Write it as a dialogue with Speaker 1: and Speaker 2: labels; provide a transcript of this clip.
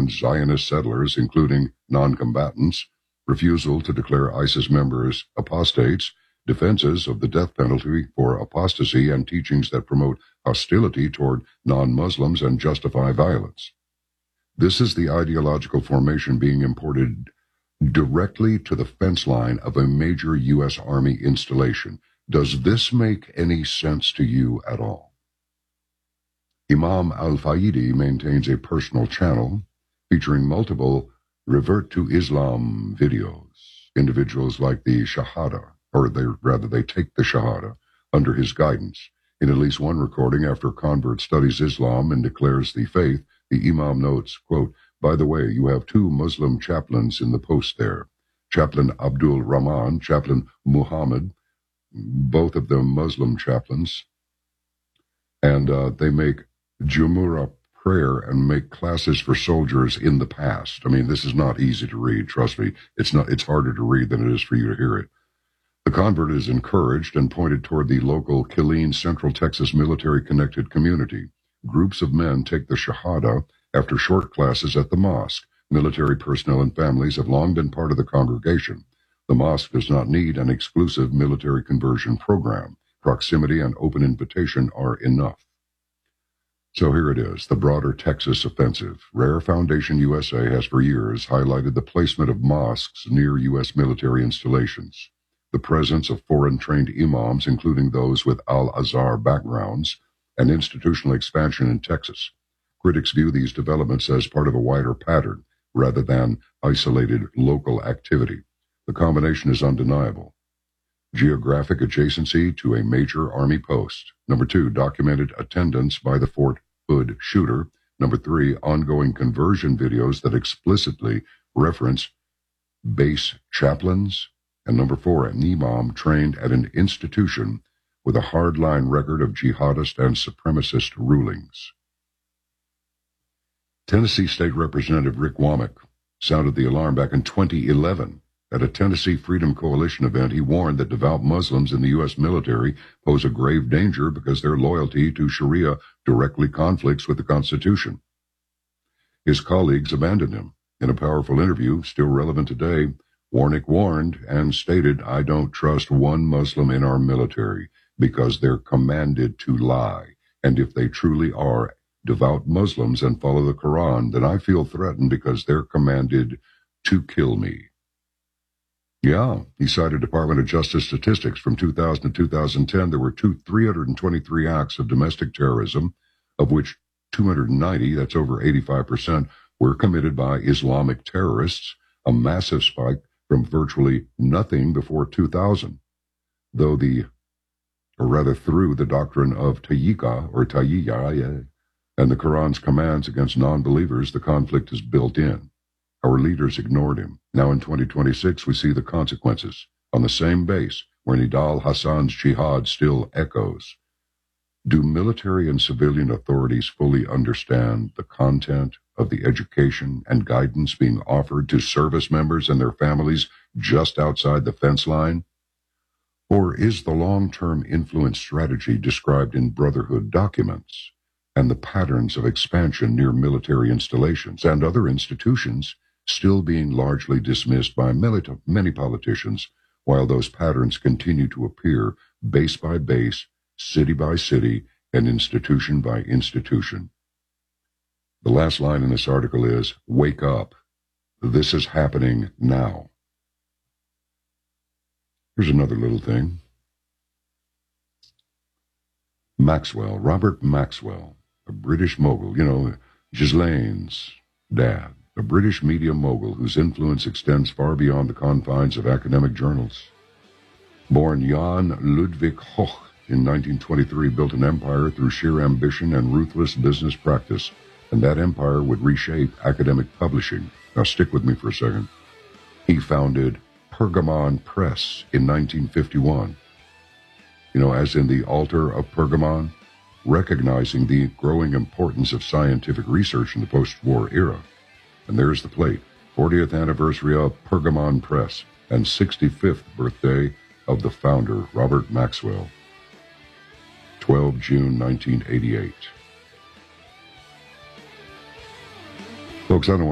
Speaker 1: violent Zionist settlers, including non-combatants, refusal to declare ISIS members apostates, defenses of the death penalty for apostasy, and teachings that promote hostility toward non-Muslims and justify violence. This is the ideological formation being imported directly to the fence line of a major U.S. Army installation. Does this make any sense to you at all? Imam al-Fayedi maintains a personal channel featuring multiple revert to Islam videos. Individuals like the Shahada, or they take the Shahada under his guidance. In at least one recording, after a convert studies Islam and declares the faith, the Imam notes, quote, "By the way, you have two Muslim chaplains in the post there. Chaplain Abdul Rahman, Chaplain Muhammad, both of them Muslim chaplains, and they make Jumu'ah prayer and make classes for soldiers in the past." I mean, this is not easy to read, trust me. It's harder to read than it is for you to hear it. The convert is encouraged and pointed toward the local Killeen, Central Texas military-connected community. Groups of men take the Shahada after short classes at the mosque. Military personnel and families have long been part of the congregation. The mosque does not need an exclusive military conversion program. Proximity and open invitation are enough. So here it is, the broader Texas offensive. Rare Foundation USA has for years highlighted the placement of mosques near U.S. military installations. The presence of foreign-trained imams, including those with Al-Azhar backgrounds, and institutional expansion in Texas. Critics view these developments as part of a wider pattern, rather than isolated local activity. The combination is undeniable. Geographic adjacency to a major Army post. Number 2, documented attendance by the Fort Hood shooter. Number 3, ongoing conversion videos that explicitly reference base chaplains. And number 4, an imam trained at an institution with a hardline record of jihadist and supremacist rulings. Tennessee State Representative Rick Womack sounded the alarm back in 2011. At a Tennessee Freedom Coalition event, he warned that devout Muslims in the U.S. military pose a grave danger because their loyalty to Sharia directly conflicts with the Constitution. His colleagues abandoned him. In a powerful interview, still relevant today, Warnick warned and stated, "I don't trust one Muslim in our military because they're commanded to lie. And if they truly are devout Muslims and follow the Quran, then I feel threatened because they're commanded to kill me." Yeah, he cited Department of Justice statistics. From 2000 to 2010, there were 323 acts of domestic terrorism, of which 290, that's over 85%, were committed by Islamic terrorists, a massive spike from virtually nothing before 2000. Through the doctrine of Tayyiqa, or Tayyiya, and the Quran's commands against non-believers, the conflict is built in. Our leaders ignored him. Now in 2026, we see the consequences. On the same base where Nidal Hassan's jihad still echoes. Do military and civilian authorities fully understand the content of the education and guidance being offered to service members and their families just outside the fence line? Or is the long-term influence strategy described in Brotherhood documents and the patterns of expansion near military installations and other institutions still being largely dismissed by many politicians, while those patterns continue to appear base by base, city by city, and institution by institution? The last line in this article is, "Wake up. This is happening now." Here's another little thing. Maxwell, Robert Maxwell, a British mogul, Ghislaine's dad, a British media mogul whose influence extends far beyond the confines of academic journals. Born Jan Ludwig Hoch in 1923, built an empire through sheer ambition and ruthless business practice, and that empire would reshape academic publishing. Now stick with me for a second. He founded Pergamon Press in 1951, as in the altar of Pergamon, recognizing the growing importance of scientific research in the post-war era. And there's the plate, 40th anniversary of Pergamon Press and 65th birthday of the founder, Robert Maxwell, 12 June 1988. Folks, I don't